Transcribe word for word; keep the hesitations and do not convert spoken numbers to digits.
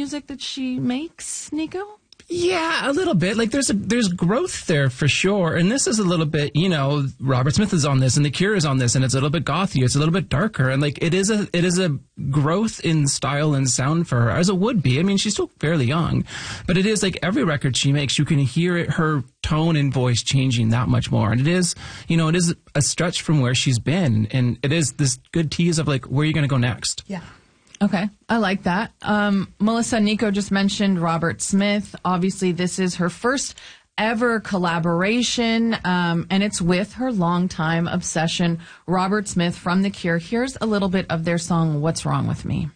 music that she makes, Nico? Yeah, a little bit. Like there's a there's growth there for sure. And this is a little bit, you know, Robert Smith is on this and The Cure is on this, and it's a little bit gothy, it's a little bit darker, and like it is a it is a growth in style and sound for her, as it would be. I mean, she's still fairly young, but it is like every record she makes, you can hear it, her tone and voice changing that much more. And it is, you know, it is a stretch from where she's been, and it is this good tease of like, where are you going to go next? Yeah. Okay, I like that. Um, Melissa, Nico just mentioned Robert Smith. Obviously, this is her first ever collaboration, um, and it's with her longtime obsession, Robert Smith from The Cure. Here's a little bit of their song, What's Wrong With Me.